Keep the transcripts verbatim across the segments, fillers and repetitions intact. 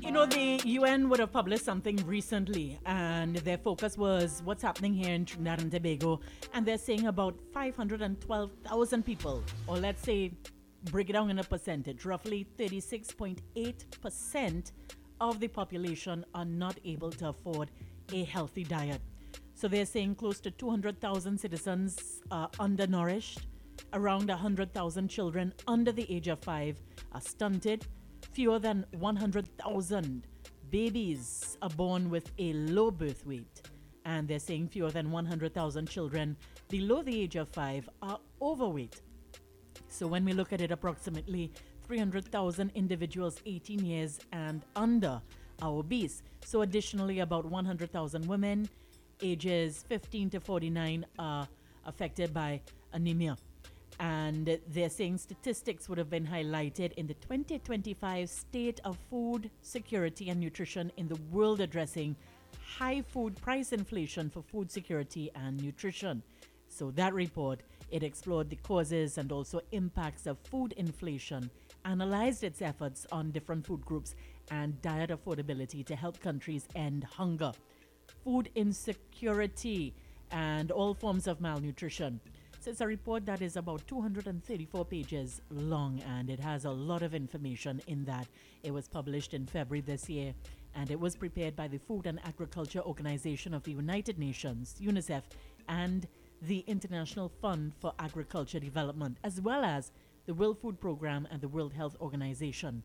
You know, the U N would have published something recently, and their focus was what's happening here in Trinidad and Tobago. And they're saying about five hundred twelve thousand people, or let's say, break it down in a percentage, roughly thirty-six point eight percent of the population are not able to afford a healthy diet. So they're saying close to two hundred thousand citizens are undernourished, around one hundred thousand children under the age of five are stunted, fewer than one hundred thousand babies are born with a low birth weight, and they're saying fewer than one hundred thousand children below the age of five are overweight. So when we look at it, approximately three hundred thousand individuals eighteen years and under are obese. So additionally, about one hundred thousand women ages fifteen to forty-nine are affected by anemia. And they're saying statistics would have been highlighted in the twenty twenty-five State of Food Security and Nutrition in the World, addressing high food price inflation for food security and nutrition. So that report, it explored the causes and also impacts of food inflation, analyzed its efforts on different food groups and diet affordability to help countries end hunger, food insecurity, and all forms of malnutrition. So it's a report that is about two hundred thirty-four pages long, and it has a lot of information in that. It was published in February this year, and it was prepared by the Food and Agriculture Organization of the United Nations, UNICEF, and the International Fund for Agriculture Development, as well as the World Food Program and the World Health Organization.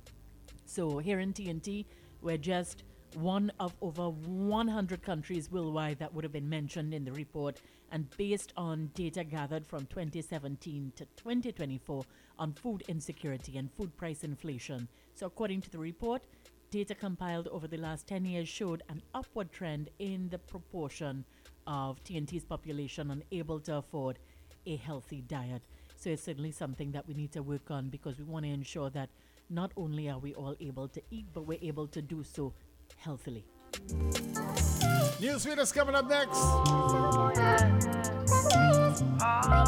So here in T N T, we're just one of over one hundred countries worldwide that would have been mentioned in the report, and based on data gathered from twenty seventeen to twenty twenty-four on food insecurity and food price inflation. So according to the report, data compiled over the last ten years showed an upward trend in the proportion of T N T's population unable to afford a healthy diet. So it's certainly something that we need to work on, because we want to ensure that not only are we all able to eat, but we're able to do so healthily. Newsfeed is coming up next.